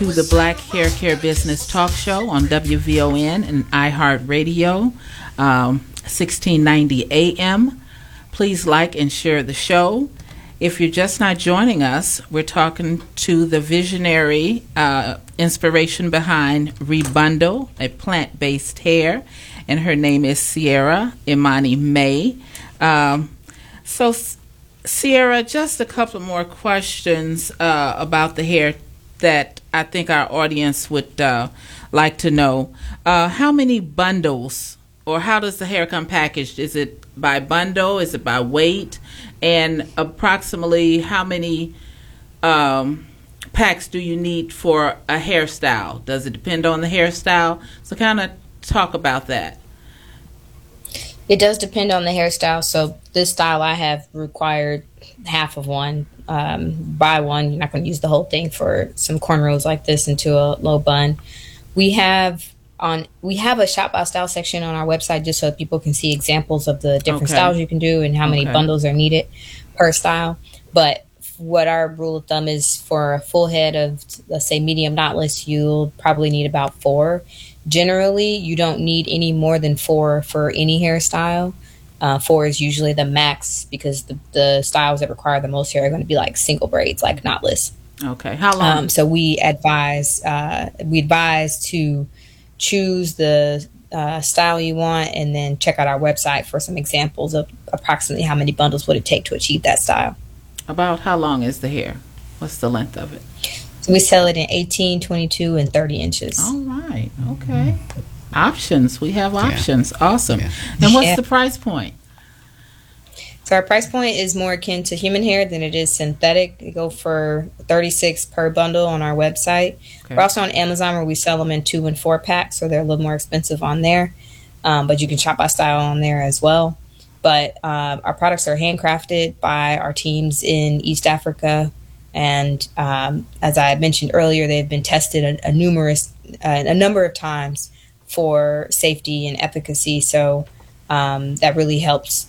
to the Black Hair Care Business Talk Show on WVON and iHeartRadio, 1690 AM. Please like and share the show. If you're just not joining us, we're talking to the visionary inspiration behind Rebundle, a plant-based hair, and her name is Sierra Imani May. So, Sierra, just a couple more questions about the hair that I think our audience would like to know. How many bundles, or how does the hair come packaged? Is it by bundle? Is it by weight? And approximately how many packs do you need for a hairstyle? Does it depend on the hairstyle? So kind of talk about that. It does depend on the hairstyle. So this style I have required half of one. Buy one. You're not going to use the whole thing for some cornrows like this into a low bun. We have a shop by style section on our website just so that people can see examples of the different styles you can do and how many bundles are needed per style. But what our rule of thumb is, for a full head of, let's say, medium knotless, you'll probably need about 4. Generally, you don't need any more than 4 for any hairstyle. 4 is usually the max because the styles that require the most hair are going to be like single braids, like knotless. Okay. How long? So we advise to choose the style you want and then check out our website for some examples of approximately how many bundles would it take to achieve that style. About how long is the hair? What's the length of it? So we sell it in 18, 22, and 30 inches. All right. Okay. Options. We have options. Yeah. Awesome. Yeah. And what's the price point? So our price point is more akin to human hair than it is synthetic. We go for $36 per bundle on our website. Okay. We're also on Amazon, where we sell them in 2 and 4 packs, so they're a little more expensive on there. But you can shop by style on there as well. But our products are handcrafted by our teams in East Africa. And as I mentioned earlier, they've been tested a number of times for safety and efficacy. So that really helps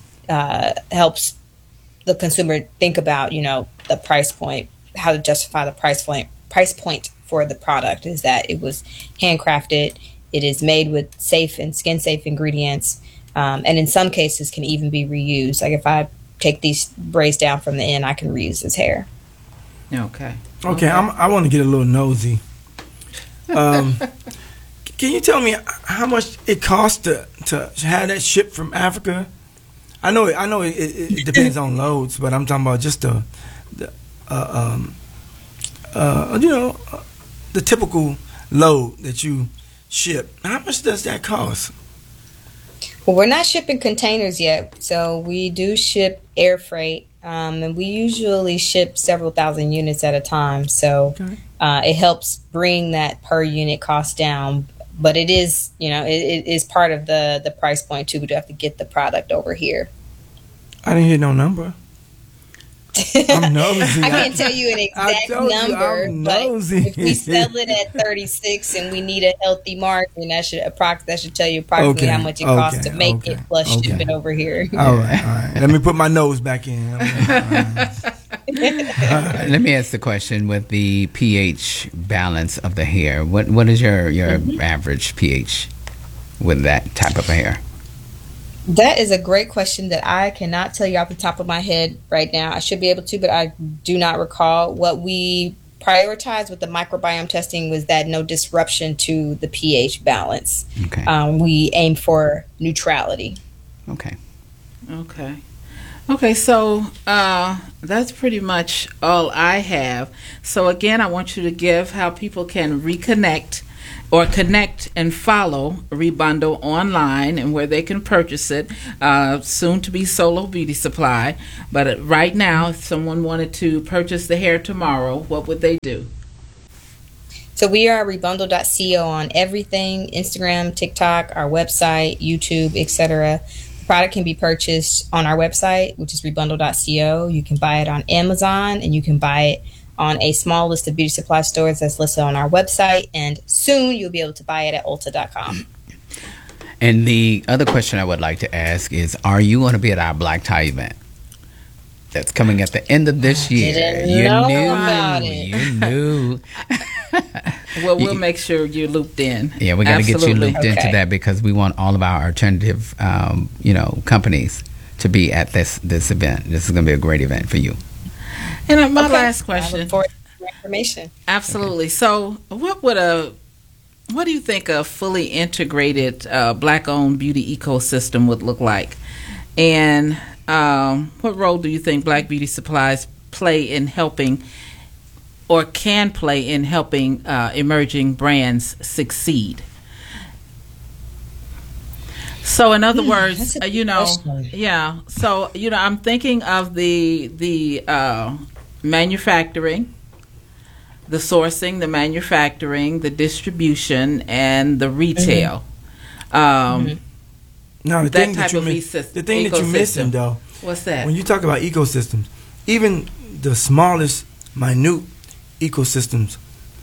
the consumer think about, the price point, how to justify the price point for the product is that it was handcrafted. It is made with safe and skin safe ingredients. And in some cases can even be reused. Like if I take these braids down from the end, I can reuse this hair. Okay. I want to get a little nosy. Can you tell me how much it costs to have that shipped from Africa? I know it depends on loads, but I'm talking about just the typical load that you ship. How much does that cost? Well, we're not shipping containers yet, so we do ship air freight, and we usually ship several thousand units at a time. So it helps bring that per unit cost down. But it is, it is part of the price point too. We do have to get the product over here. I didn't hear no number. I'm nosy. I can't tell you an exact number, but if we sell it at 36 and we need a healthy margin, that should tell you approximately how much it costs to make it plus ship it over here. All right. Let me put my nose back in. Let me ask the question with the pH balance of the hair. What is your average pH with that type of hair? That is a great question that I cannot tell you off the top of my head right now. I should be able to, but I do not recall. What we prioritized with the microbiome testing was that no disruption to the pH balance. Okay. We aim for neutrality. Okay. So that's pretty much all I have. So again, I want you to give how people can reconnect or connect and follow Rebundle online and where they can purchase it, soon to be Solo Beauty Supply. But right now, if someone wanted to purchase the hair tomorrow, what would they do? So we are rebundle.co on everything: Instagram, TikTok, our website, YouTube, etc. The product can be purchased on our website, which is rebundle.co. You can buy it on Amazon, and you can buy it on a small list of beauty supply stores that's listed on our website, and soon you'll be able to buy it at Ulta.com. And the other question I would like to ask is, are you going to be at our Black Tie event that's coming at the end of this year? Didn't know about it. You knew. Well, we'll make sure you're looped in. Yeah, we got to get you Absolutely. looped into that because we want all of our alternative, companies to be at this event. This is going to be a great event for you. And my last I question. look forward to the information. Absolutely. So, what do you think a fully integrated Black-owned beauty ecosystem would look like? And what role do you think Black Beauty Supplies play in helping, or can play in helping emerging brands succeed? So, in other words, that's a good question. yeah. So, I'm thinking of the manufacturing, the sourcing, the manufacturing, the distribution, and the retail. No, the That thing type that you of the thing that you're missing though, What's that? when you talk about ecosystems, even the smallest, minute ecosystems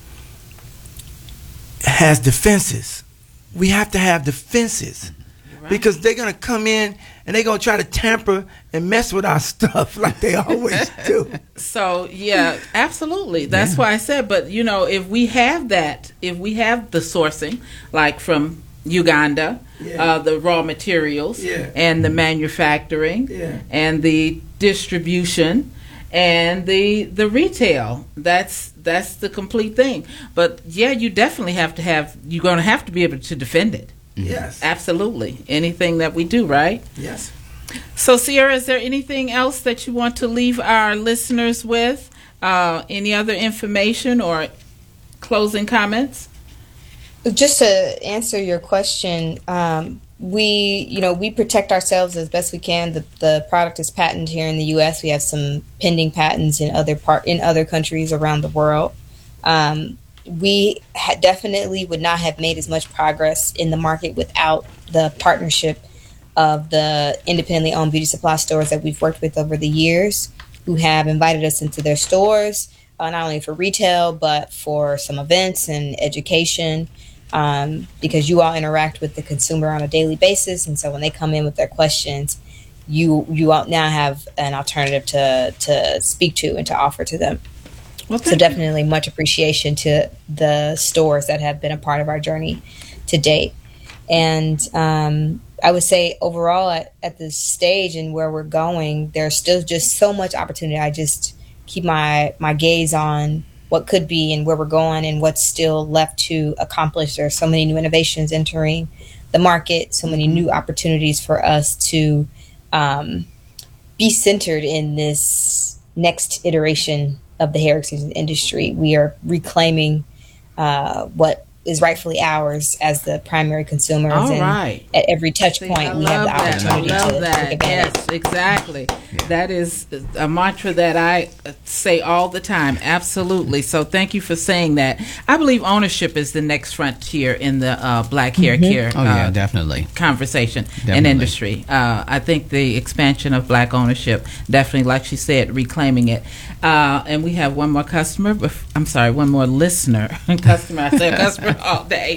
has defenses. We have to have defenses. Because they're going to come in and they're going to try to tamper and mess with our stuff like they always do. So, yeah, absolutely. That's why I said, but, if we have that, if we have the sourcing, like from Uganda, the raw materials, and the manufacturing, and the distribution, and the retail, that's the complete thing. But, you definitely you're going to have to be able to defend it. Yes. Absolutely. Anything that we do, right? Yes. So, Sierra, is there anything else that you want to leave our listeners with? Any other information or closing comments? Just to answer your question, we protect ourselves as best we can. The product is patented here in the U.S. We have some pending patents in other countries around the world. We definitely would not have made as much progress in the market without the partnership of the independently owned beauty supply stores that we've worked with over the years, who have invited us into their stores, not only for retail, but for some events and education, because you all interact with the consumer on a daily basis. And so when they come in with their questions, you all now have an alternative to speak to and to offer to them. Well, so definitely much appreciation to the stores that have been a part of our journey to date. And I would say overall at this stage and where we're going, there's still just so much opportunity. I just keep my gaze on what could be and where we're going and what's still left to accomplish. There are so many new innovations entering the market, so many new opportunities for us to be centered in this next iteration of the hair extension industry. We are reclaiming what is rightfully ours as the primary consumers. All and right. At every touch point, we have the opportunity to take advantage. Yes, exactly. That is a mantra that I say all the time. Absolutely. So thank you for saying that. I believe ownership is the next frontier in the Black hair care definitely conversation and industry. I think the expansion of Black ownership, definitely, like she said, reclaiming it. And we have one more one more listener. Customer, I say customer all day.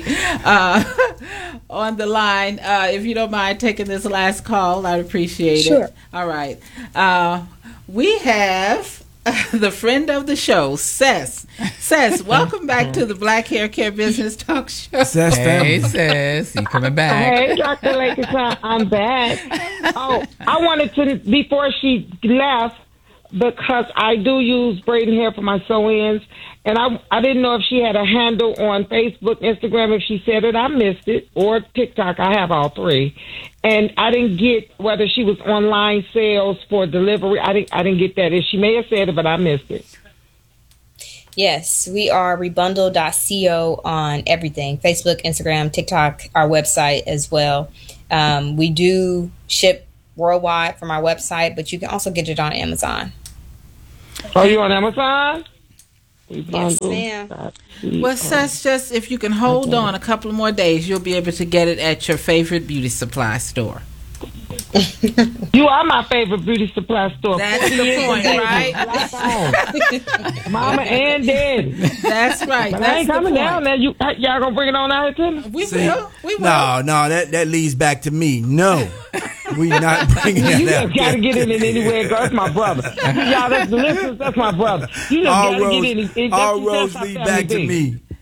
On the line, if you don't mind taking this last call, I'd appreciate it. All right. We have the friend of the show, Cess. Cess, welcome back to the Black Hair Care Business Talk Show. Cess, hey, Cess, you coming back? Hey, Dr. Lakers, I'm back. Oh, I wanted to, before she left, because I do use braiding hair for my sew-ins, and I didn't know if she had a handle on Facebook, Instagram. If she said it, I missed it, or TikTok. I have all three, and I didn't get whether she was online sales for delivery. I didn't get that. She may have said it, but I missed it. Yes, we are rebundle.co on everything: Facebook, Instagram, TikTok, our website as well. We do ship worldwide from our website, but you can also get it on Amazon. Are you on Amazon? Yes, ma'am. Well, Seth, just if you can hold on a couple of more days, you'll be able to get it at your favorite beauty supply store. You are my favorite beauty supply store. That's the point, right? Mama and Daddy. That's right. But That's I ain't coming down there. Y'all gonna bring it on out here to me? We will. We will. No, that leads back to me. No, we not bringing that You out. just gotta get in it anywhere. That's my brother. Y'all, that's the listeners. That's my brother. You just All gotta get in it. roads lead back to me.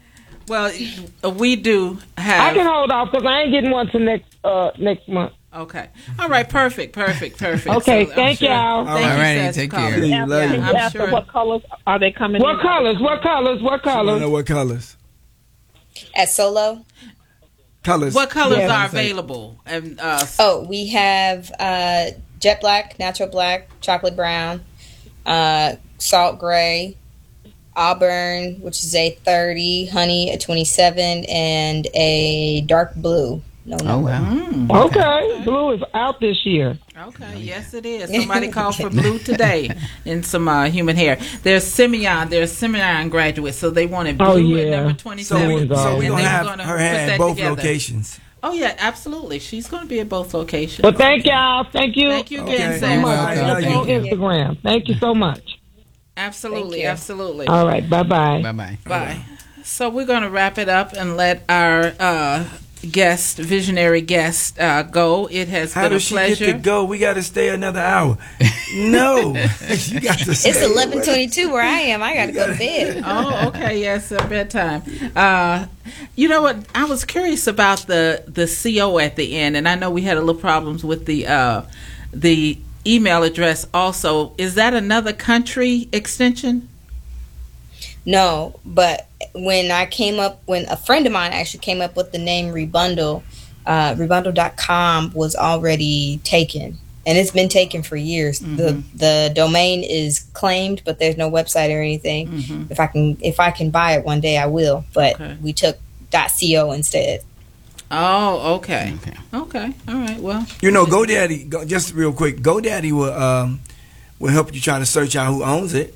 Well, we do I have. can hold off because I ain't getting one till next month. Okay. All right. Perfect. Okay, So I'm thank sure- y'all. Thank you, Alrighty, Seth, take for calling. care. Yeah, love you. I'm After sure. what colors are they coming What in? colors? What I don't colors? know what colors. At Solo, Colors. What colors Yeah. are available? And we have jet black, natural black, chocolate brown, salt gray, auburn, which is a 30, honey a 27, and a dark blue. No Oh number. wow. Okay, blue is out this year. okay, yes, it is. Somebody called for blue today in some human hair. There's Simeon graduates, so they wanted blue Oh, at yeah. number So 27. we And so we they gonna were have gonna her put at that both together. locations. Oh yeah, absolutely. She's going to be at both locations. But thank y'all. Thank you. Thank you again, Okay. Seth. so much. welcome. Look Thank on you. Instagram. Thank you so much. Absolutely, Thank you. absolutely. All right. Bye bye. Bye bye. Bye. So we're going to wrap it up and let our visionary guest, go. It has How been a does she get pleasure. to go? We got to stay another hour. No, you got to stay. It's 11:22 where I am. I got to go to bed. Oh, okay. Yes, bedtime. You know what? I was curious about the CO at the end, and I know we had a little problems with the email address. Also, is that another country extension? No, but when a friend of mine actually came up with the name Rebundle, Rebundle.com was already taken. And it's been taken for years. The domain is claimed, but there's no website or anything. If I can buy it one day, I will. But Okay. we took .co instead. Oh, okay. Okay. All right. Well, You know, GoDaddy. Just real quick, GoDaddy will help you try to search out who owns it.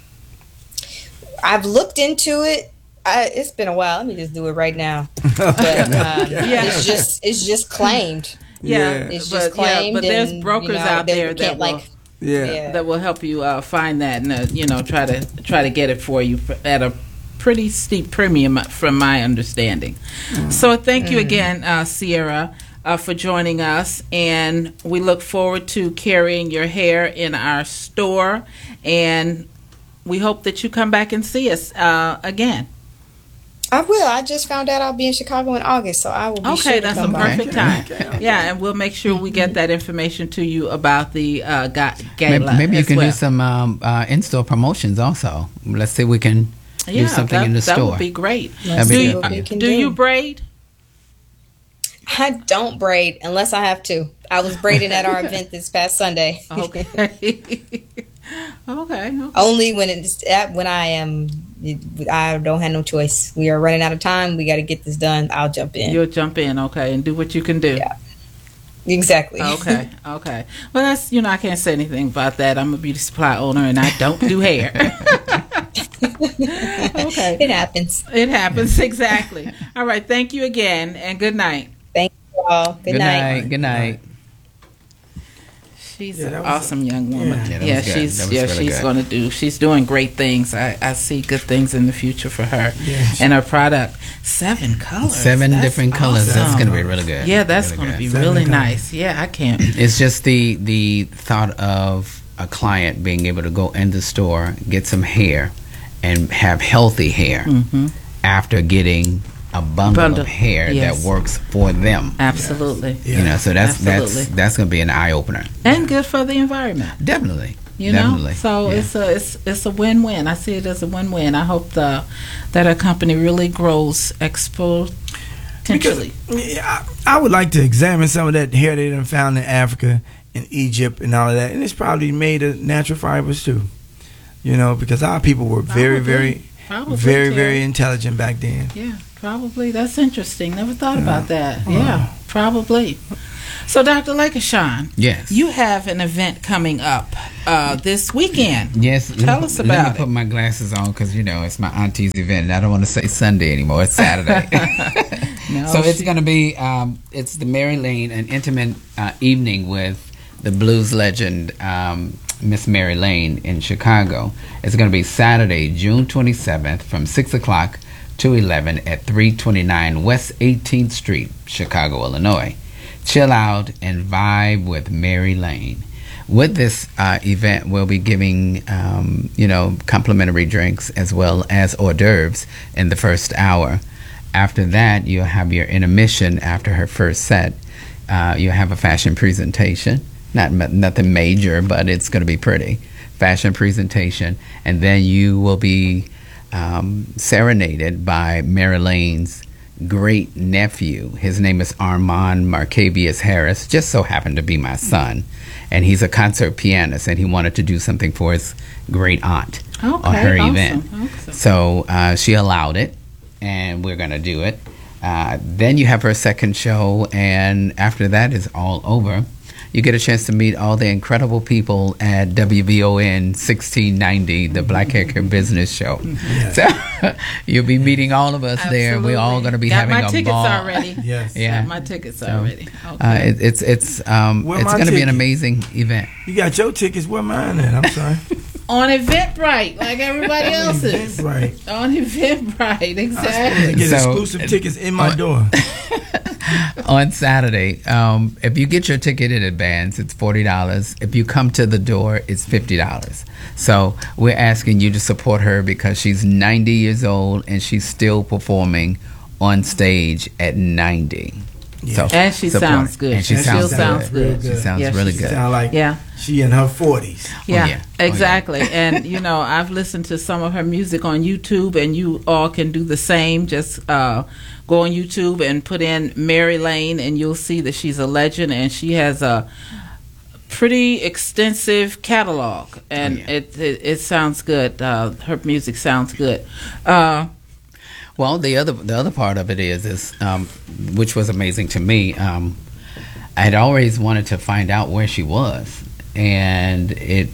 I've looked into it. It's been a while. Let me just do it right now. But it's just claimed. yeah, It's but just claimed. but there's and, brokers out they there can't, that will. Yeah. That will help you find that and try to get it for you at a pretty steep premium from my understanding. So thank you again, Sierra, for joining us, and we look forward to carrying your hair in our store, and we hope that you come back and see us again. I will. I just found out I'll be in Chicago in August, so I will be sure Okay, to that's a come by. perfect time. Yeah, and we'll make sure we get that information to you about the gala. Maybe you as can well. do some in-store promotions also. Let's see if we can do something in the that store. would be great. Let's That'd be see good. what we can Do you braid? I don't braid unless I have to. I was braiding at our event this past Sunday. Okay. Okay. Only when I don't have no choice. We are running out of time. We got to get this done. I'll jump in. You'll jump in, okay, and do what you can do. Yeah. Exactly. Okay. Well, that's I can't say anything about that. I'm a beauty supply owner, and I don't do hair. Okay. It happens. It happens exactly. All right. Thank you again, and good night. Thank you all. Good night. Good night. She's Yeah, an that was awesome young woman. Yeah, that Yeah, was good. she's That was really good. she's doing great things. I see good things in the future for her Yeah. and her product. 7 colors. Seven That's different colors. That's awesome. going to be really good. Yeah, that's Really going to good. be 7 really colors. nice. Yeah, I can't. It's just the thought of a client being able to go in the store, get some hair, and have healthy hair after getting a bundle of hair yes. that works for them. Absolutely. Yeah. You know, so that's Absolutely. going to be an eye opener. And good for the environment. Definitely. You Definitely. know, so Yeah. it's a win-win. I see it as a win-win. I hope that our company really grows exponentially. Yeah, I would like to examine some of that hair they done found in Africa and Egypt and all of that, and it's probably made of natural fibers too. You know, because our people were very, very, Probably, very, Terry. very intelligent back then. Yeah, probably. That's interesting. Never thought about that. Yeah, probably. So, Dr. Lakashawn, Yes. you have an event coming up this weekend. Yes. Tell us Let about me it. put my glasses on because, it's my auntie's event. And I don't want to say Sunday anymore. It's Saturday. No, So it's going to be, it's the Mary Lane, an intimate evening with the blues legend, Miss Mary Lane in Chicago. It's going to be Saturday, June 27th from 6 o'clock to 11 at 329 West 18th Street, Chicago, Illinois. Chill out and vibe with Mary Lane. with this event, we'll be giving, complimentary drinks as well as hors d'oeuvres in the first hour. After that, you'll have your intermission after her first set. You'll have a fashion presentation. Nothing major, but it's going to be pretty. Fashion presentation. And then you will be serenaded by Mary Lane's great nephew. His name is Armand Marcavius Harris, just so happened to be my son. And he's a concert pianist, and he wanted to do something for his great aunt on her event. Awesome. So she allowed it, and we're going to do it. Then you have her second show, and after that is all over, you get a chance to meet all the incredible people at WVON 1690, the Black Hair Care Business Show. Yes. So you'll be meeting all of us there. We're all going to be having a ball. Got my tickets already. Yes. Yeah. Got my tickets already. Okay. It's going to be an amazing event. You got your tickets. Where mine at? I'm sorry. On Eventbrite, like everybody else's. Eventbrite. On Eventbrite, exactly. I get So- exclusive tickets in my door. On Saturday, if you get your ticket in advance, it's $40. If you come to the door, it's $50. So we're asking you to support her because she's 90 years old and she's still performing on stage at 90. Yeah. And she support sounds her. good. And she She sounds still sounds good. She sounds Yeah, really she good. Sound like Yeah. she in her 40s. Yeah, yeah. exactly. And, I've listened to some of her music on YouTube, and you all can do the same. Just go on YouTube and put in Mary Lane, and you'll see that she's a legend, and she has a pretty extensive catalog, and it sounds good. Her music sounds good. Well, the other part of it is which was amazing to me. I had always wanted to find out where she was, and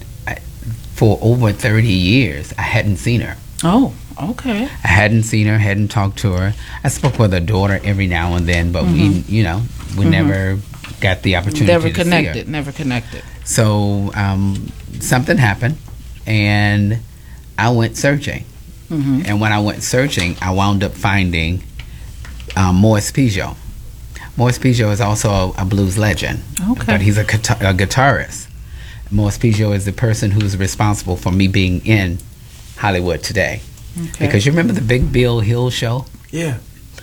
for over 30 years I hadn't seen her. Oh, okay. I hadn't seen her, hadn't talked to her. I spoke with her daughter every now and then, but we never got the opportunity Never to connected. see her. Never connected. So something happened, and I went searching. Mm-hmm. And when I went searching, I wound up finding Morris Pigeot. Morris Pigeot is also a blues legend, Okay. but he's a guitarist. Morris Pigeot is the person who's responsible for me being in Hollywood today. Okay. Because you remember the Big Bill Hill show? Yeah.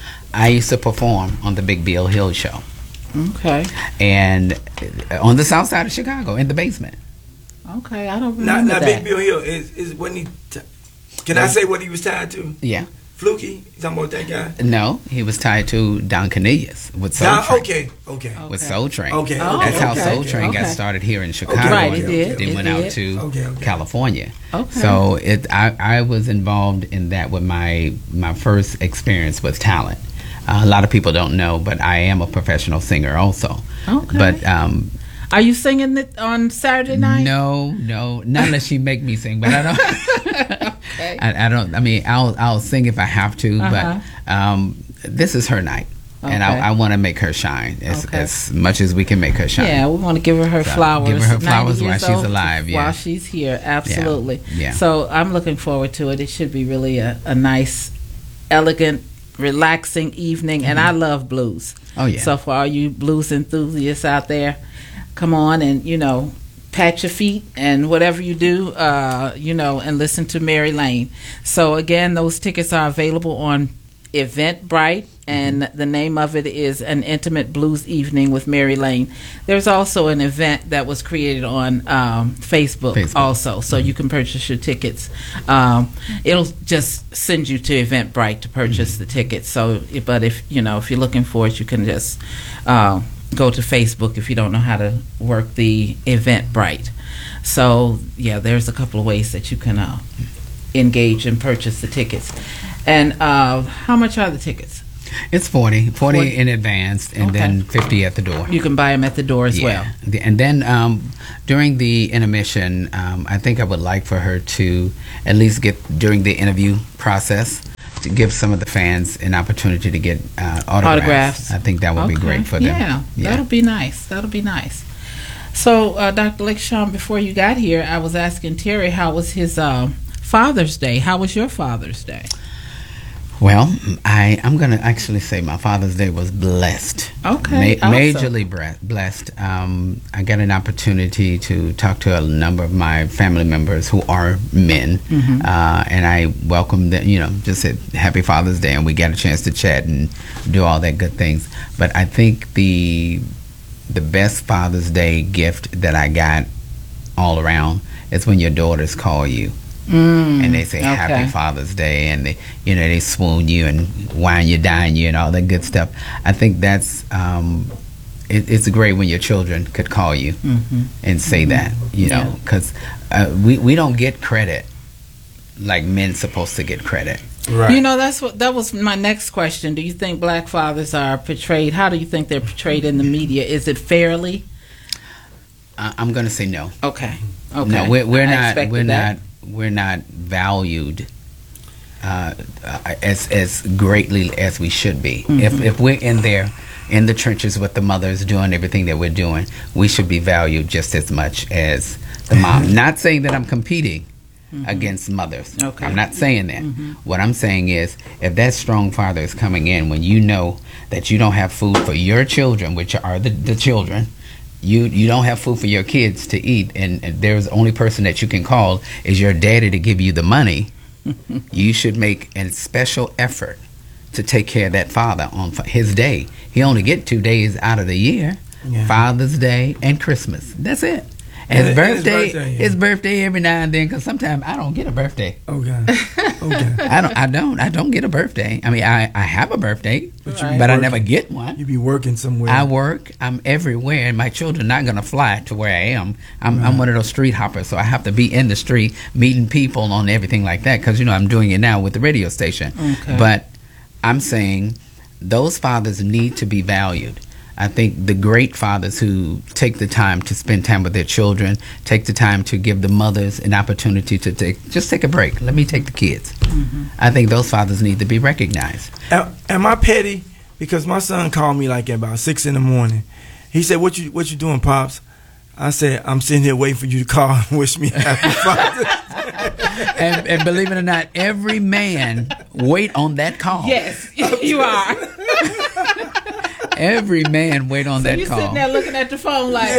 I used to perform on the Big Bill Hill show. Okay. And on the south side of Chicago, in the basement. Okay. I don't Not remember that. Big Bill Hill is when he. Can I say what he was tied to? Yeah. Fluky? You talking about that guy? No, he was tied to Don Cornelius with Soul Nah, Train. okay. With Soul Train. Okay, Oh, That's how okay, Soul Train got okay. started here in Chicago. Right, it and did, Then it went did. out to Okay. California. Okay. So I was involved in that with my first experience with talent. A lot of people don't know, but I am a professional singer also. Okay. But Are you singing it on Saturday night? no, not unless you make me sing. But I don't. Okay. I don't. I mean, I'll sing if I have to. Uh-huh. But this is her night, and Okay. I want to make her shine as much as we can make her shine. Yeah, we want to give her So, flowers. give her her 90 flowers while years she's old, alive, yeah. While she's here, absolutely. Yeah. So I'm looking forward to it. It should be really a nice, elegant, relaxing evening. And I love blues. Oh yeah. So for all you blues enthusiasts out there, come on and, pat your feet and whatever you do, and listen to Mary Lane. So again, those tickets are available on Eventbrite, and the name of it is An Intimate Blues Evening with Mary Lane. There's also an event that was created on Facebook also, so you can purchase your tickets. It'll just send you to Eventbrite to purchase the tickets. So, but if you're looking for it, you can just go to Facebook if you don't know how to work the Eventbrite. So yeah, there's a couple of ways that you can engage and purchase the tickets. And how much are the tickets? It's 40 in advance, and then 50 at the door. You can buy them at the door as well. And then during the intermission, I think I would like for her to at least get during the interview process to give some of the fans an opportunity to get autographs. I think that would be great for them. Yeah, that'll be nice. That'll be nice. So, Dr. Lakeshawn, before you got here, I was asking Terry how was his Father's Day. How was your Father's Day? Well, I'm going to actually say my Father's Day was blessed. Okay, awesome. Majorly blessed. I got an opportunity to talk to a number of my family members who are men, and I welcomed them, just said Happy Father's Day, and we got a chance to chat and do all that good things. But I think the best Father's Day gift that I got all around is when your daughters call you. And they say Happy Father's Day, and they swoon you and wine you, dine you, and all that good stuff. I think that's it's great when your children could call you and say that, because we don't get credit like men supposed to get credit. Right. That was my next question. Do you think black fathers are portrayed? How do you think they're portrayed in the media? Is it fairly? I'm going to say no. Okay. No, we're not valued as greatly as we should be. If we're in there in the trenches with the mothers doing everything that we're doing, we should be valued just as much as the mom. Not saying that I'm competing against mothers. Okay. I'm not saying that. What I'm saying is, if that strong father is coming in when you know that you don't have food for your children, which are the children, you don't have food for your kids to eat, and there's the only person that you can call is your daddy to give you the money, you should make a special effort to take care of that father on his day. He only get 2 days out of the year, Father's Day and Christmas. That's it. And his birthday every now and then, because sometimes I don't get a birthday. Okay. I don't get a birthday. I mean, I have a birthday, but I never get one. You be working somewhere. I work. I'm everywhere, and my children not gonna fly to where I am. I'm one of those street hoppers, so I have to be in the street meeting people on everything like that. Because I'm doing it now with the radio station. Okay. But I'm saying those fathers need to be valued. I think the great fathers who take the time to spend time with their children, take the time to give the mothers an opportunity to take a break. Let me take the kids. I think those fathers need to be recognized. Am I petty? Because my son called me like at about 6 a.m. He said, "What you doing, Pops?" I said, "I'm sitting here waiting for you to call and wish me happy Father's Day." and believe it or not, every man wait on that call. Yes, you are. Every man wait on that call. So you're sitting there looking at the phone like,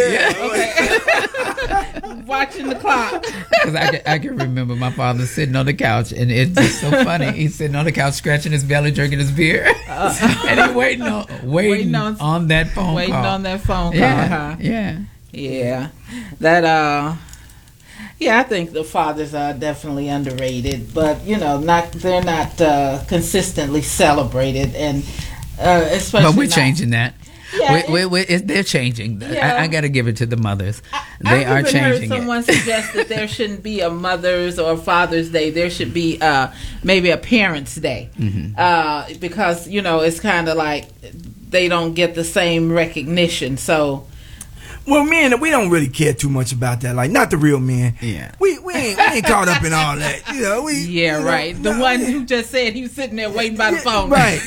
okay, watching the clock. Because I can remember my father sitting on the couch, and it's just so funny. He's sitting on the couch, scratching his belly, drinking his beer, and he's waiting on that phone call. Waiting on that phone call, yeah, huh? Yeah. That I think the fathers are definitely underrated, but they're not consistently celebrated, and especially. But we're changing that. Yeah, they're changing. Yeah. I got to give it to the mothers. They are changing. I've even heard someone suggest that there shouldn't be a Mother's or Father's Day. There should be maybe a Parents' Day, because it's kind of like they don't get the same recognition. So. Well, men, we don't really care too much about that. Like, not the real men. Yeah. We ain't caught up in all that. Right. The one who just said he was sitting there waiting by the phone. Right.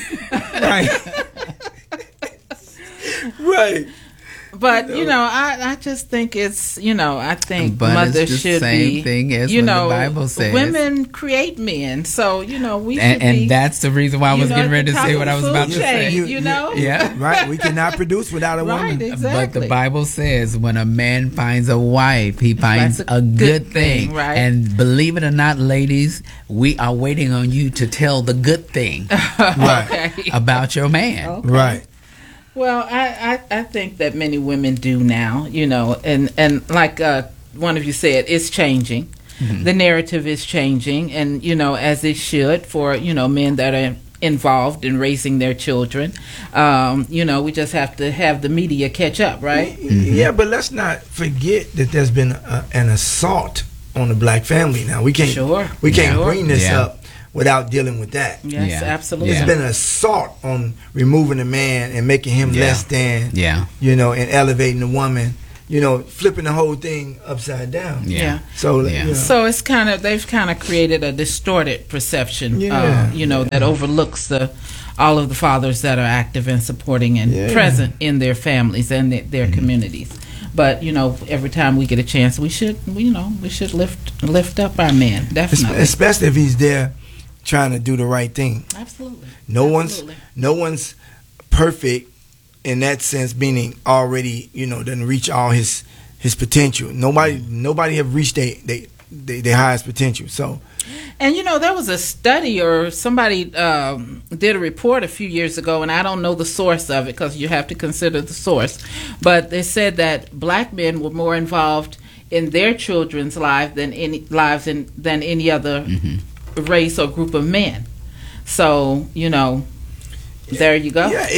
Right. But I just think it's I think but mothers it's the should same be thing as what the Bible says. Women create men, so we should and be, that's the reason why I was getting ready to say what I was about to say. Yeah, right. We cannot produce without a woman. Exactly. But the Bible says when a man finds a wife, he finds a good thing. Right. And believe it or not, ladies, we are waiting on you to tell the good thing about your man. Okay. Right. Well, I think that many women do now, and like one of you said, it's changing. The narrative is changing, and as it should for men that are involved in raising their children. We just have to have the media catch up, right? Yeah, but let's not forget that there's been an assault on the black family. Now we can't bring this up without dealing with that. Yes, absolutely. It's been an assault on removing a man and making him less than, and elevating the woman, flipping the whole thing upside down. Yeah. So, so it's they've kind of created a distorted perception, that overlooks all of the fathers that are active and supporting and present in their families and their communities. But every time we get a chance, we should lift up our men, definitely, especially if he's there trying to do the right thing. Absolutely. No Absolutely. one's perfect in that sense, meaning already, doesn't reach all his potential. Nobody have reached their highest potential. So, and there was a study, or somebody did a report a few years ago, and I don't know the source of it because you have to consider the source, but they said that black men were more involved in their children's lives than any other race or group of men. So there you go. Yeah,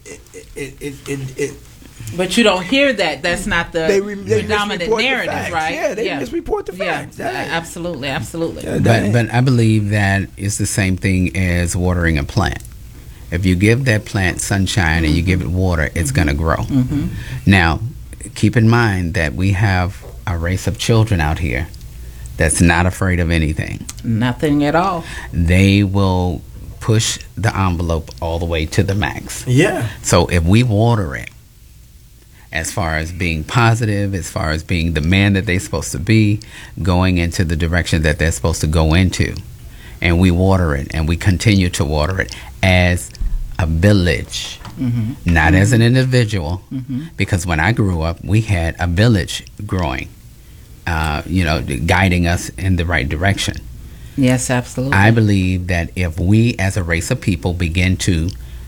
it but you don't hear that. That's not the predominant misreport the narrative, facts. right? Yeah, they misreport the facts. Yeah, absolutely. Yeah, But I believe that it's the same thing as watering a plant. If you give that plant sunshine and you give it water, it's going to grow. Now, keep in mind that we have a race of children out here that's not afraid of anything. Nothing at all. They will push the envelope all the way to the max. Yeah. So if we water it, as far as being positive, as far as being the man that they're supposed to be, going into the direction that they're supposed to go into, and we water it and we continue to water it as a village, not as an individual, because when I grew up, we had a village growing, guiding us in the right direction. Yes, absolutely. I believe that if we as a race of people begin to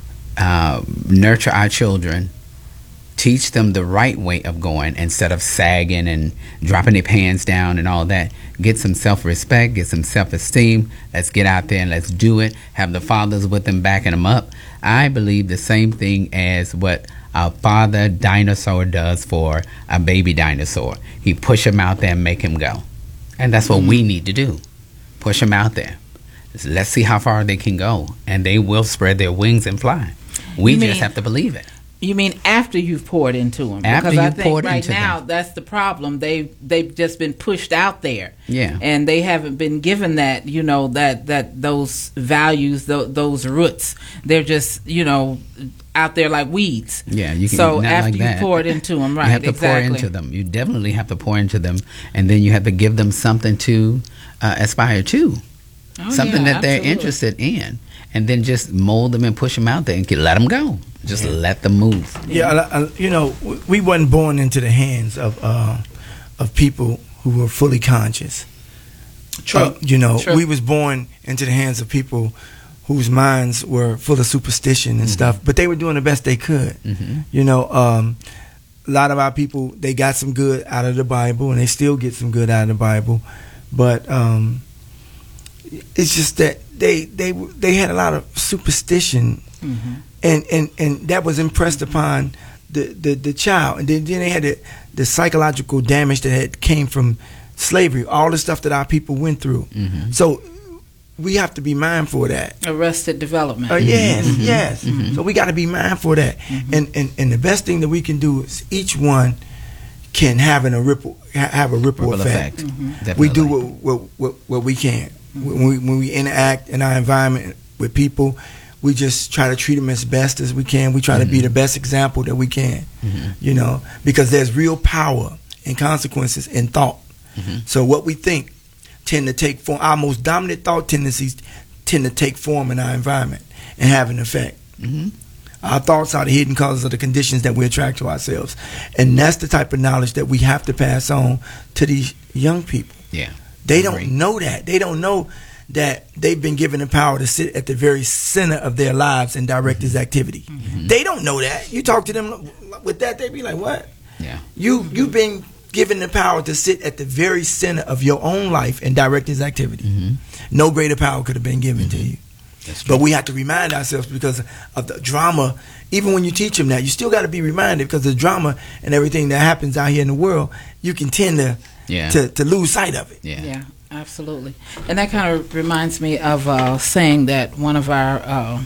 nurture our children, teach them the right way of going instead of sagging and dropping their pants down and all that, get some self-respect, get some self-esteem, let's get out there and let's do it, have the fathers with them backing them up. I believe the same thing as what a father dinosaur does for a baby dinosaur. He push him out there and make him go. And that's what we need to do. Push them out there. Let's see how far they can go, and they will spread their wings and fly. We just have to believe it. You mean after you've poured into them? After because I you've think poured right into now them. that's the problem. They've just been pushed out there, Yeah. and they haven't been given that that those values, those roots. They're just out there like weeds. Yeah, you can. So not after like you that. pour it into them, right? You have to exactly. pour into them. You definitely have to pour into them, and then you have to give them something to aspire to, something that they're interested in, and then just mold them and push them out there and let them go. Just let them move. Yeah, we wasn't born into the hands of people who were fully conscious. True. True. We was born into the hands of people whose minds were full of superstition and stuff, but they were doing the best they could. A lot of our people, they got some good out of the Bible, and they still get some good out of the Bible, but it's just that they had a lot of superstition. And that was impressed upon the child, and then they had the psychological damage that came from slavery, all the stuff that our people went through. So we have to be mindful of that. Arrested development. Yes. So we got to be mindful of that. And the best thing that we can do is each one can have a ripple effect. We do what we can when we interact in our environment with people. We just try to treat them as best as we can. We try to be the best example that we can, because there's real power and consequences in thought. So what we think tend to take form. Our most dominant thought tendencies tend to take form in our environment and have an effect. Our thoughts are the hidden causes of the conditions that we attract to ourselves. And that's the type of knowledge that we have to pass on to these young people. Yeah. They don't know that. They don't know that they've been given the power to sit at the very center of their lives and direct his activity. They don't know that. You talk to them with that, they be like, what? Yeah. You've been given the power to sit at the very center of your own life and direct his activity. No greater power could have been given to you. But we have to remind ourselves because of the drama. Even when you teach them that, you still got to be reminded because of the drama and everything that happens out here in the world. You can tend to lose sight of it. Yeah, absolutely. And that kind of reminds me of saying that one of our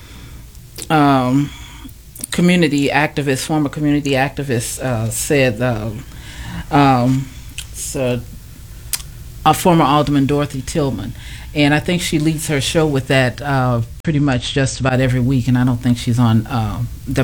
community activists, former community activists, said, former Alderman Dorothy Tillman. And I think she leads her show with that pretty much just about every week. And I don't think she's on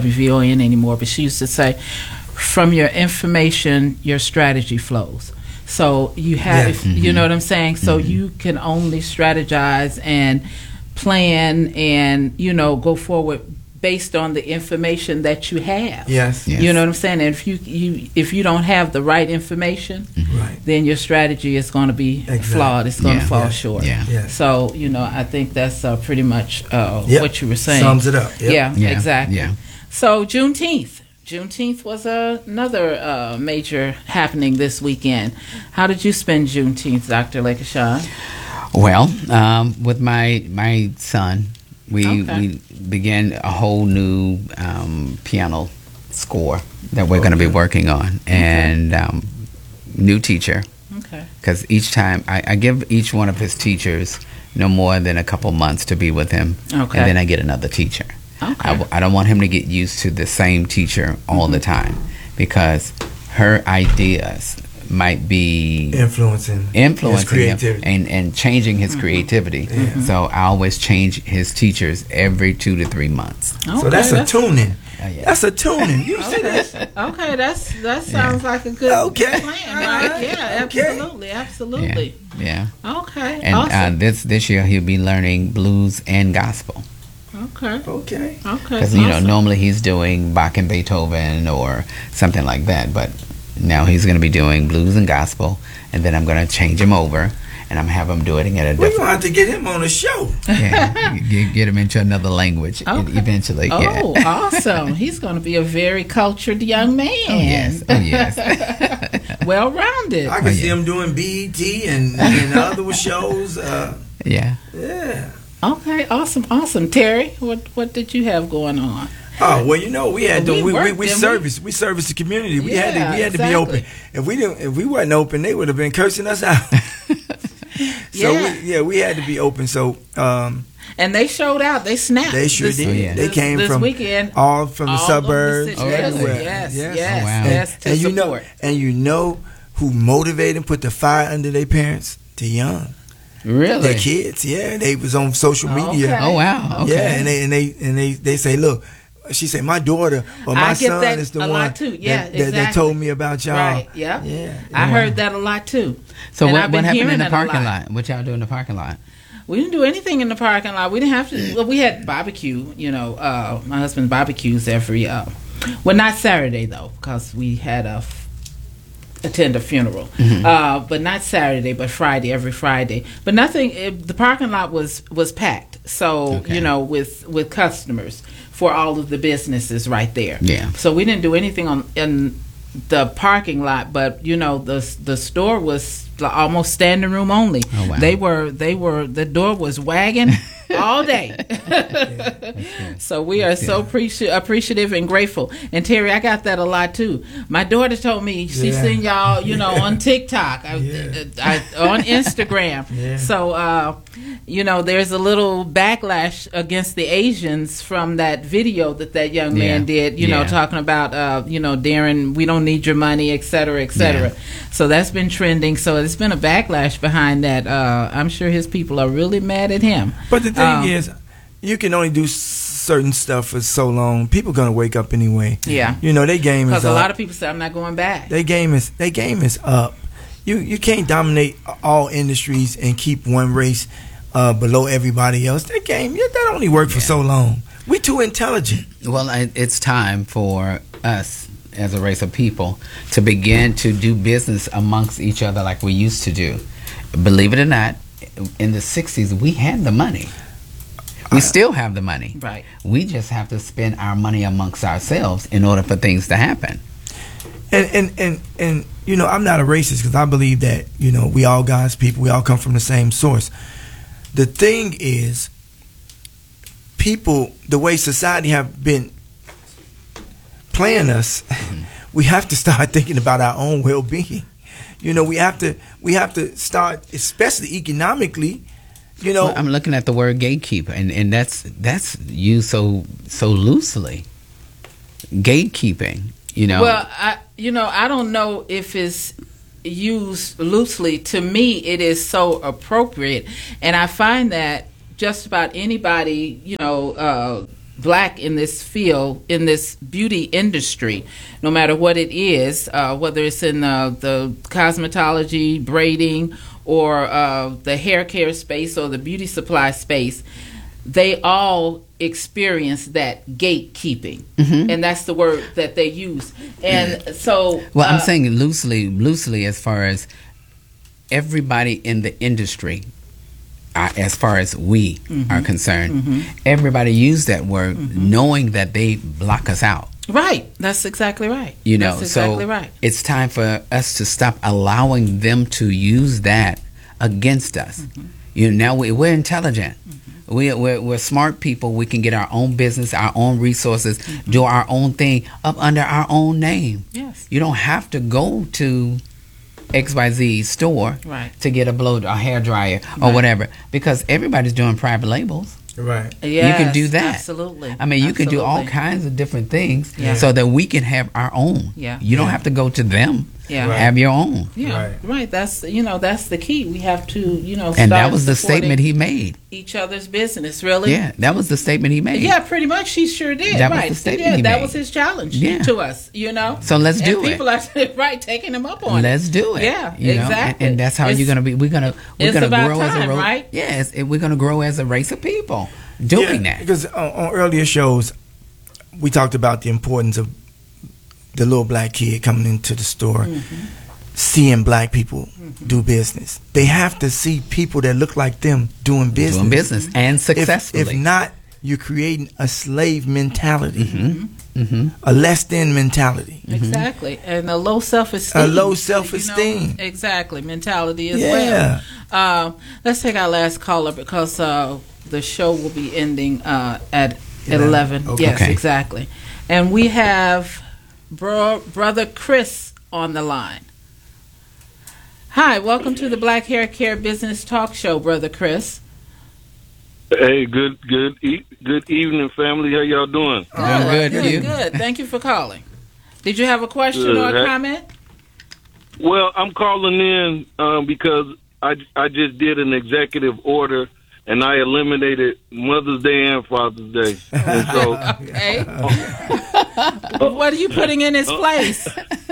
WVON anymore. But she used to say, from your information, your strategy flows. So you have, Yeah. if, you know what I'm saying? So you can only strategize and plan and, go forward based on the information that you have. Yes. Yes. You know what I'm saying? And if you don't have the right information, Right. then your strategy is going to be Exactly. flawed. It's going to Yeah. fall Yeah. short. Yeah. Yes. So, I think that's pretty much Yep. what you were saying. Sums it up. Yep. Yeah, Yeah. exactly. Yeah. So Juneteenth was another major happening this weekend. How did you spend Juneteenth, Dr. Lakeshawn? Well, with my son, we began a whole new piano score that we're going to be working on, and new teacher. Okay. Because each time I give each one of his teachers no more than a couple months to be with him, Okay. and then I get another teacher. Okay. I don't want him to get used to the same teacher all the time, because her ideas might be Influencing his creativity. him and changing his creativity. So I always change his teachers every 2 to 3 months. So that's a tuning. Yeah. That's a tuning. You see this? Okay, that sounds like a good Okay. plan, right? Yeah, Okay. absolutely. Yeah. Okay, And awesome. this year he'll be learning blues and gospel. Okay, Okay. Because awesome. normally he's doing Bach and Beethoven or something like that, but now he's going to be doing blues and gospel, and then I'm going to change him over, and I'm have him do it in a We're different. gonna have to get him on the show. Yeah, get him into another language Okay. eventually. Oh, Yeah. awesome. He's going to be a very cultured young man. Oh yes. Oh yes. Well-rounded. I can Oh, see yeah. him doing BET and other shows. Yeah. Yeah. Okay, awesome. Terry, what did you have going on? Oh well, we had Well, to. we worked, We didn't we? service the community. We Yeah, had to be exactly. open. If we wasn't open, they would have been cursing us out. So Yeah. we had to be open. So And they showed out. They snapped. they sure this, did. yeah. They came this from weekend. all from the all over suburbs, city. Oh, really? everywhere. Yes, Yes. yes, Oh, wow. yes, to and support. you know who motivated and put the fire under their parents? The young, Really? their kids. Yeah, they was on social media. Okay. Oh wow. Okay. Yeah, and they say, look. She said, my daughter or my I get son that is the a one lot too. Yeah, that exactly. told me about y'all. Right, yeah. Yeah. I heard that a lot too. So And what I've been happened in hearing the it a parking lot. lot? What y'all do in the parking lot? We didn't do anything in the parking lot. We didn't have to. Well, we had barbecue. My husband barbecues every. Well, not Saturday though, because we had attend a funeral. But not Saturday, but Friday, every Friday. But nothing. The parking lot was packed. So Okay. with customers for all of the businesses right there. Yeah. So we didn't do anything in the parking lot, but the store was almost standing room only. Oh, wow. They were the door was wagging all day. So we are so appreciative and grateful. And Terry, I got that a lot too. My daughter told me she Yeah. seen y'all, on TikTok, on Instagram. Yeah. So there's a little backlash against the Asians from that video that young man did. Yeah. Talking about Darren, we don't need your money, et cetera, et cetera. Yeah. So that's been trending. So it's been a backlash behind that. I'm sure his people are really mad at him. But the thing is, you can only do certain stuff for so long. People gonna wake up anyway. Yeah. Their game is Because up. a lot of people say I'm not going back. Their game is up. You can't dominate all industries and keep one race below everybody else. That game that only worked for so long. We too intelligent. Well, it's time for us as a race of people to begin to do business amongst each other like we used to do. Believe it or not, in the 60s, we had the money. We still have the money. Right. We just have to spend our money amongst ourselves in order for things to happen. And I'm not a racist because I believe that we all God's people. We all come from the same source. The thing is, people, the way society have been playing us, we have to start thinking about our own well-being. We have to start, especially economically. Well, I'm looking at the word gatekeeper, and that's used so loosely. Gatekeeping, Well, I don't know if it's used loosely. To me, it is so appropriate, and I find that just about anybody, black in this field, in this beauty industry, no matter what it is, whether it's in the cosmetology, braiding, or the hair care space or the beauty supply space, they all experience that gatekeeping, and that's the word that they use. And so, well, I'm saying loosely, as far as everybody in the industry, as far as we are concerned, everybody use that word knowing that they block us out. Right, that's exactly right. You know, that's exactly so right. It's time for us to stop allowing them to use that against us. You know, now we're intelligent. We're smart people. We can get our own business, our own resources, do our own thing up under our own name. Yes. You don't have to go to XYZ store to get a hair dryer or whatever, because everybody's doing private labels. Right. Yes, you can do that. Absolutely. I mean, you can do all kinds of different things Yeah. so that we can have our own. Yeah. You don't have to go to them. Yeah. Right. Have your own. Yeah, right. That's that's the key. We have to And start that was the supporting statement he made. each other's business. Really? Yeah, that was the statement he made. Yeah, pretty much. He sure did. That was right. the statement he that made. was his challenge Yeah. to us. So let's do and it. people are right taking him up on Let's it. do it. Yeah, you know? exactly. And that's how It's- you're gonna be. We're gonna it's about grow as a time, right? Yes, we're gonna grow as a race of people doing that. Because on earlier shows, we talked about the importance of the little black kid coming into the store, seeing black people do business. They have to see people that look like them doing business. Doing business and successfully. If not, you're creating a slave mentality, a less than mentality. Exactly, and a low self-esteem. A low self-esteem. Exactly, mentality as Yeah. well. Let's take our last caller because the show will be ending at 11. Okay. Yes, Okay. exactly. And we have Brother Chris on the line. Hi, welcome to the Black Hair Care Business Talk Show, Brother Chris. Hey, good evening, family. How y'all doing? Doing good. You? Good. Thank you for calling. Did you have a question or a comment? Well, I'm calling in because I just did an executive order and I eliminated Mother's Day and Father's Day. And so, Okay. What are you putting in its place?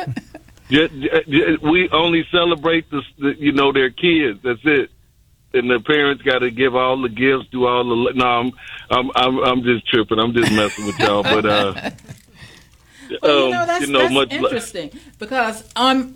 we only celebrate their kids. That's it. And the parents got to give all the gifts, do all the. No, I'm just tripping. I'm just messing with y'all. But well, that's interesting because on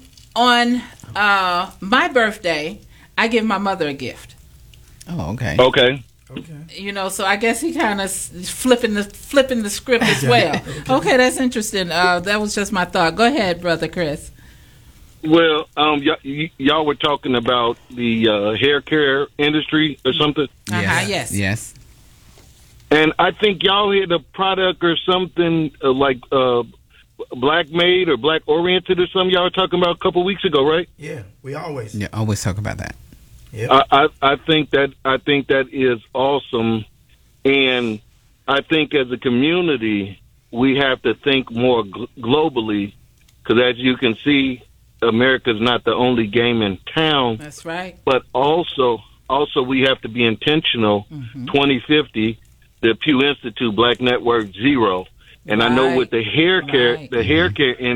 my birthday, I give my mother a gift. Oh, okay. Okay. So I guess he kind of flipping the script as well. Okay, that's interesting. That was just my thought. Go ahead, Brother Chris. Well, y'all were talking about the hair care industry or something. Yes. And I think y'all had a product or something like black made or black oriented or something y'all were talking about a couple weeks ago, right? Yeah, we always. Yeah, always talk about that. Yep. I think that is awesome, and I think as a community we have to think more globally, because as you can see, America's not the only game in town. That's right. But also we have to be intentional. 2050, the Pew Institute Black Network Zero, and I know with the hair care, the hair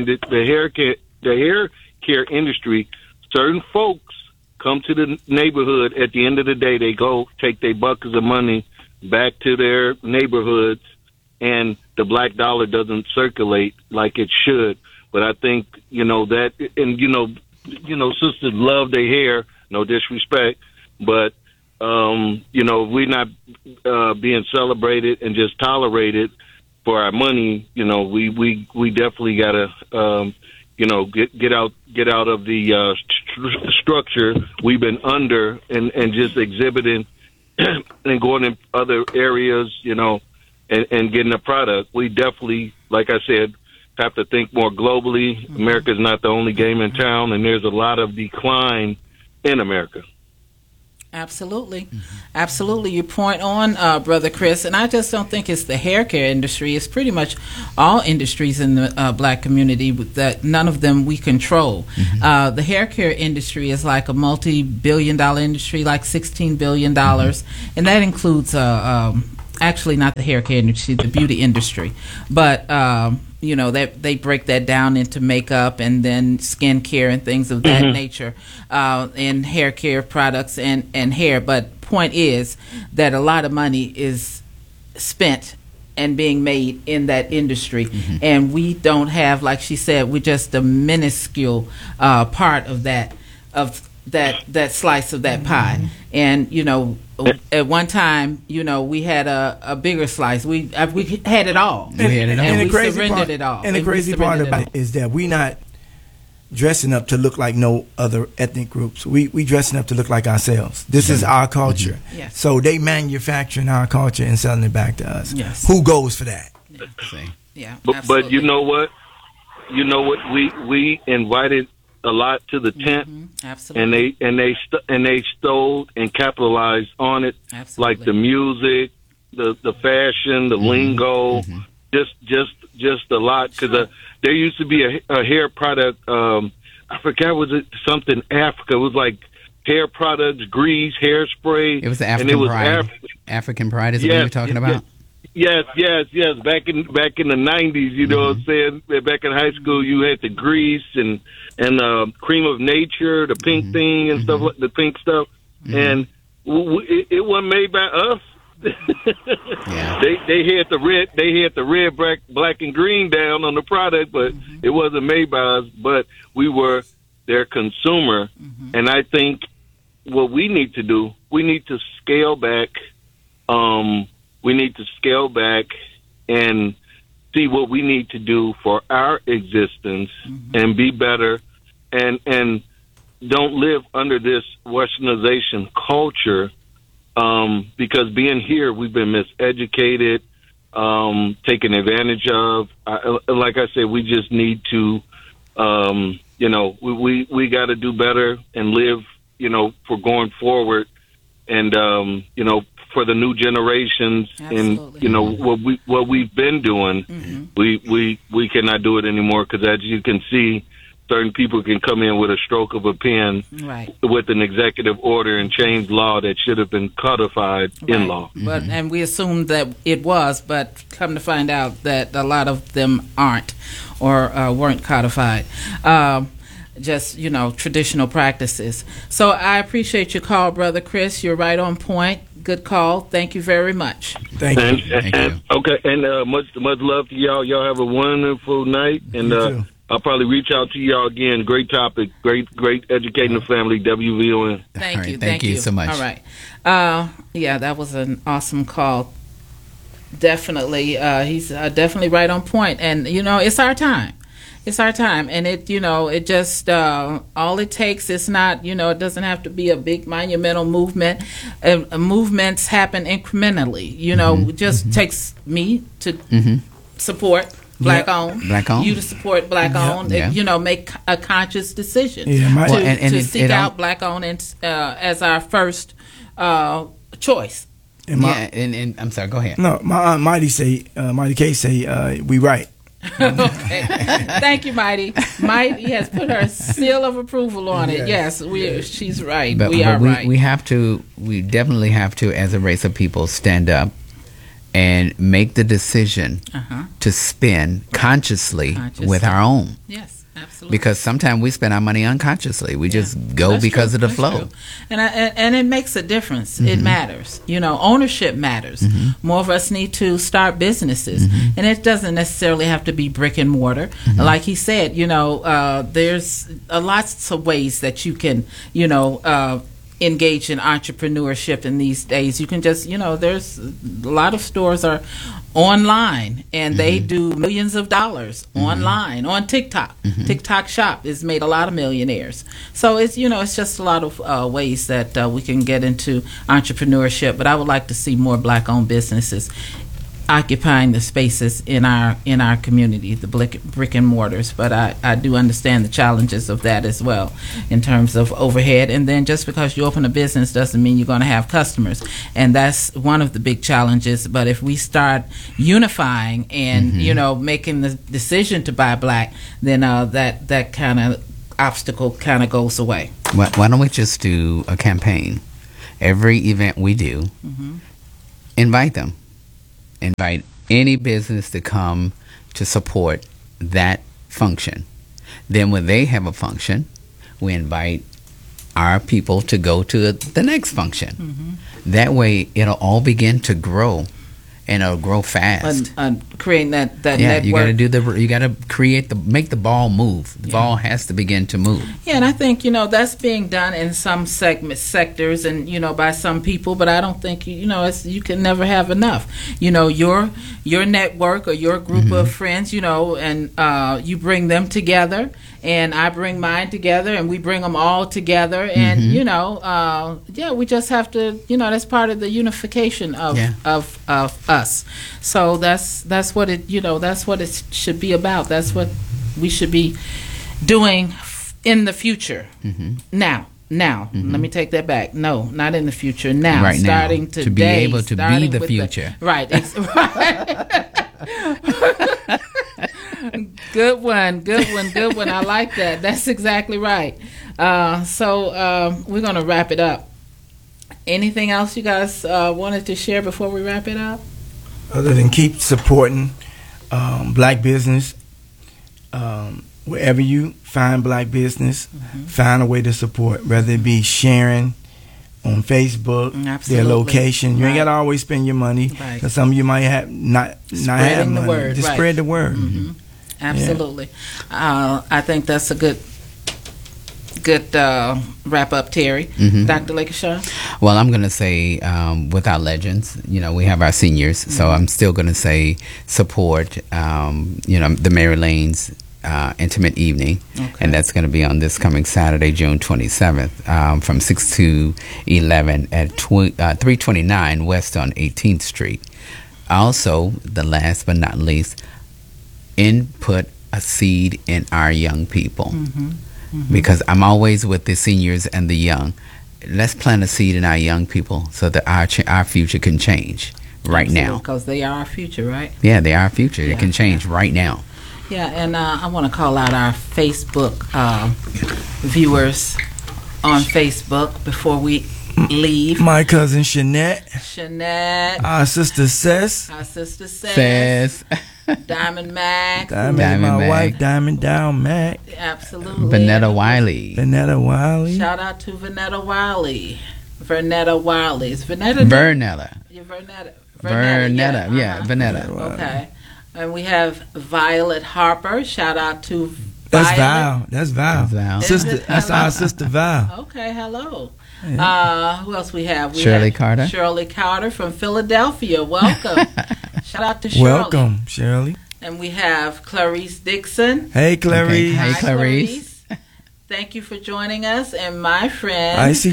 care industry, certain folks come to the neighborhood. At the end of the day, they go take their buckets of money back to their neighborhoods, and the black dollar doesn't circulate like it should. But I think, that, and, sisters love their hair, no disrespect, but, we're not being celebrated and just tolerated for our money. We definitely got to, get out of the structure we've been under and just exhibiting and going in other areas, and getting a product. We definitely, like I said, have to think more globally. America's not the only game in town, and there's a lot of decline in America. Absolutely. Absolutely. You point on, Brother Chris, and I just don't think it's the hair care industry. It's pretty much all industries in the black community that none of them we control. The hair care industry is like a multi-billion-dollar industry, like $16 billion, and that includes actually not the hair care industry, the beauty industry, but they break that down into makeup and then skin care and things of that nature, and hair care products and hair. But point is that a lot of money is spent and being made in that industry, and we don't have, like she said, we're just a minuscule part of that slice of that pie. And at one time, we had a bigger slice. We had it all. We had it all. And the we crazy surrendered part, it all. And the crazy part about it is that we're not dressing up to look like no other ethnic groups. We dressing up to look like ourselves. This is our culture. Yes. So they manufacturing our culture and selling it back to us. Yes. Who goes for that? Yeah, But you know what? We invited a lot to the tent, absolutely. and they stole and capitalized on it, Absolutely. like the music, the fashion, the lingo, just a lot. Because there used to be a hair product. I forgot, was it something Africa? It was like hair products, grease, hairspray. It was the African Pride. African Pride is what you're talking about. Yes. Back in the 90s, you know what I'm saying? Back in high school, you had the grease and cream of nature, the pink thing and stuff, like the pink stuff, and it wasn't made by us. Yeah. They had the red, black, and green down on the product, but it wasn't made by us. But we were their consumer, and I think what we need to do, we need to scale back. We need to scale back and see what we need to do for our existence and be better, and don't live under this Westernization culture, because being here, we've been miseducated, taken advantage of. Like I said, we just need to, we got to do better and live, for going forward, and for the new generations. Absolutely. And what we've been doing, we cannot do it anymore, because as you can see, certain people can come in with a stroke of a pen, Right. with an executive order and change law that should have been codified in law. But and we assumed that it was, but come to find out that a lot of them aren't or weren't codified. Just traditional practices. So I appreciate your call, Brother Chris. You're right on point. Good call. Thank you very much. Thank you. Thank you. Okay, and much love to y'all. Y'all have a wonderful night, and You too. I'll probably reach out to y'all again. Great topic. Great educating the family. WVON. Thank All right, you. thank you so much. All right. That was an awesome call. Definitely. He's definitely right on point. And, it's our time. It's our time. And it just, all it takes is not, it doesn't have to be a big monumental movement. Movements happen incrementally. It just takes me to support Black owned. Black owned. You to support Black owned. Yeah. Make a conscious decision Yeah, to seek out Black owned as our first choice. And I'm sorry. Go ahead. No, my aunt Mighty K say, we right. Okay. Thank you, Mighty. Mighty has put her seal of approval on it. Yes, she's right. But we are right. We definitely have to, as a race of people, stand up and make the decision to spend consciously with our own. Yes, absolutely. Because sometimes we spend our money unconsciously. We just go That's because true. of the That's flow. true. And it makes a difference. It matters. Ownership matters. More of us need to start businesses, and it doesn't necessarily have to be brick and mortar. Like he said, there's lots of ways that you can, engage in entrepreneurship in these days. You can just, there's a lot of stores are online, and they do millions of dollars online on TikTok. TikTok Shop has made a lot of millionaires. So it's it's just a lot of ways that we can get into entrepreneurship. But I would like to see more Black-owned businesses occupying the spaces in our community, the brick and mortars. But I do understand the challenges of that as well in terms of overhead. And then just because you open a business doesn't mean you're going to have customers. And that's one of the big challenges. But if we start unifying and, making the decision to buy Black, then that kind of obstacle kind of goes away. Why don't we just do a campaign? Every event we do, invite them. invite any business to come to support that function. Then when they have a function, we invite our people to go to the next function. Mm-hmm. That way, it'll all begin to grow, and it'll grow fast. Creating that Yeah, network. you got to make the ball move. The ball has to begin to move. Yeah, and I think, that's being done in some sectors and, by some people, but I don't think, you can never have enough. Your network or your group of friends, and you bring them together, and I bring mine together, and we bring them all together, and, we just have to, that's part of the unification of us. So that's what it should be about. That's what we should be doing in the future. Now, let me take that back. No, not in the future. Now, Right now, starting today, to be able to be starting the with future. Right. Good one. I like that. That's exactly right. So we're going to wrap it up. Anything else you guys wanted to share before we wrap it up? Other than keep supporting black business, wherever you find black business, find a way to support, whether it be sharing on Facebook, their location. You ain't got to always spend your money, because some of you might have not have money. The word, just spread the word. Absolutely. I think that's a good wrap up, Terry. Dr. Lakeshaw? Well, I'm going to say with our legends, we have our seniors, so I'm still going to say support, the Mary Lane's intimate evening, and that's going to be on this coming Saturday, June 27th, from 6 to 11 at 329 West on 18th Street. Also, the last but not least, input a seed in our young people. Because I'm always with the seniors and the young. Let's plant a seed in our young people so that our future can change right now. Because they are our future, right? Yeah, they are our future. It can change right now. Yeah, and I want to call out our Facebook viewers on Facebook before we leave. My cousin Shanette. Our sister Cess. Diamond Mac. Diamond my wife, Diamond Down Mac. Absolutely. Vanetta Wiley. Shout out to Vanetta Wiley. Vernetta Wiley. Is Vanetta? Vernetta. Vernetta. Yeah, Vanetta. Okay. And we have Violet Harper. Shout out to Violet. That's Val. Sister. That's our sister Val. Okay, hello. Who else we have? Shirley Carter. Shirley Carter from Philadelphia. Welcome. Shout out to Shirley. Welcome, Shirley. And we have Clarice Dixon. Hey, Clarice. Hi, Clarice. Thank you for joining us. And my friend, Icy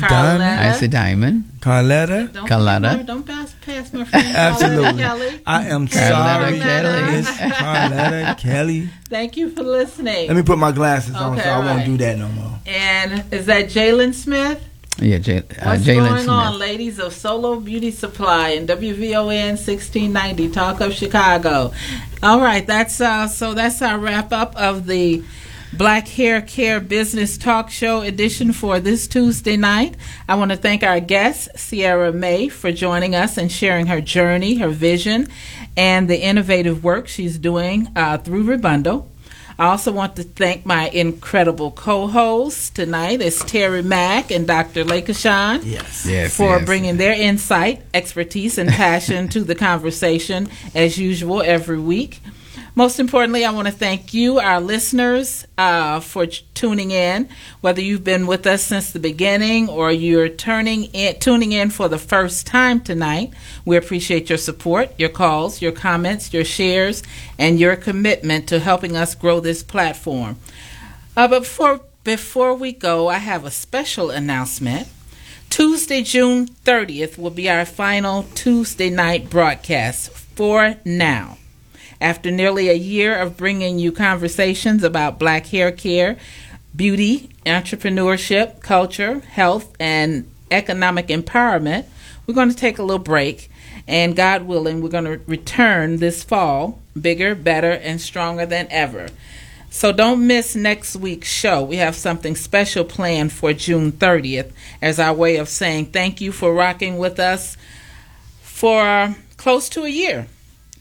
Diamond. Carletta. Don't pass my friend. Absolutely. Kelly. I am Carletta sorry, Kelly. Miss Carletta Kelly. Thank you for listening. Let me put my glasses on, Okay, so I won't right. do that no more. And is that Jalen Smith? Yeah, What's Jalen going Smith. on, ladies of Solo Beauty Supply and WVON 1690 Talk of Chicago? All right, that's our wrap up of the Black Hair Care Business Talk Show edition for this Tuesday night. I want to thank our guest, Sierra May, for joining us and sharing her journey, her vision, and the innovative work she's doing through Ribundo. I also want to thank my incredible co-hosts tonight. It's Terry Mack and Dr. Lakeshawn for bringing their insight, expertise, and passion to the conversation as usual every week. Most importantly, I want to thank you, our listeners, for tuning in. Whether you've been with us since the beginning or you're tuning in for the first time tonight, we appreciate your support, your calls, your comments, your shares, and your commitment to helping us grow this platform. But before we go, I have a special announcement. Tuesday, June 30th will be our final Tuesday night broadcast for now. After nearly a year of bringing you conversations about black hair care, beauty, entrepreneurship, culture, health, and economic empowerment, we're going to take a little break, and God willing, we're going to return this fall bigger, better, and stronger than ever. So don't miss next week's show. We have something special planned for June 30th as our way of saying thank you for rocking with us for close to a year.